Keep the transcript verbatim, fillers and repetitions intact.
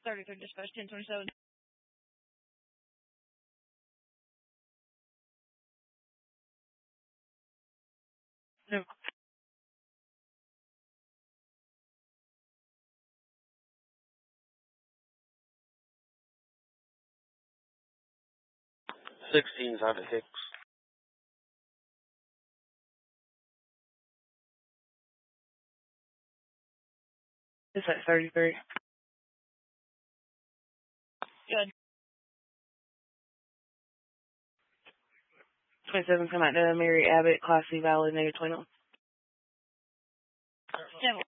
thirty-three dispatch ten twenty-seven. No. Sixteen's out of Hicks. It's at thirty-three. Good. twenty-seven come out to Mary Abbott, Class C Valley, negative twenty-one. Devil.